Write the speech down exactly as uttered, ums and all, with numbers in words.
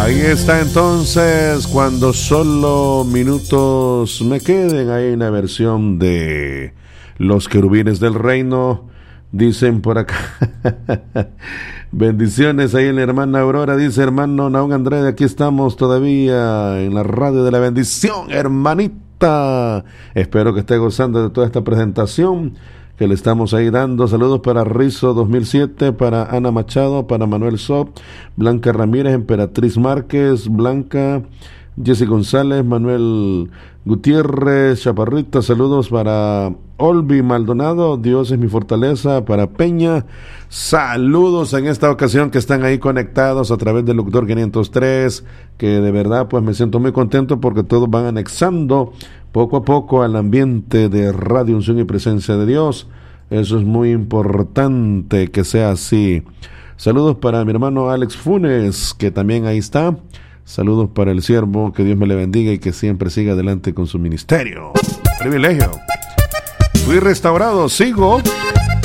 Ahí está entonces, cuando solo minutos me queden. Hay una versión de Los Querubines del Reino. Dicen por acá. Bendiciones ahí en la hermana Aurora. Dice hermano Naón Andrade, aquí estamos todavía en la radio de la bendición, hermanita. Espero que esté gozando de toda esta presentación que le estamos ahí dando. Saludos para Rizo dos mil siete, para Ana Machado, para Manuel Sop, Blanca Ramírez, Emperatriz Márquez, Blanca, Jessy González, Manuel Gutiérrez, Chaparrita. Saludos para Olvi Maldonado, Dios es mi fortaleza, para Peña. Saludos en esta ocasión que están ahí conectados a través del Locutor quinientos tres, que de verdad pues me siento muy contento porque todos van anexando poco a poco al ambiente de Radio Unción y Presencia de Dios. Eso es muy importante que sea así. Saludos para mi hermano Alex Funes, que también ahí está. Saludos para el siervo, que Dios me le bendiga y que siempre siga adelante con su ministerio. Privilegio. Fui restaurado, sigo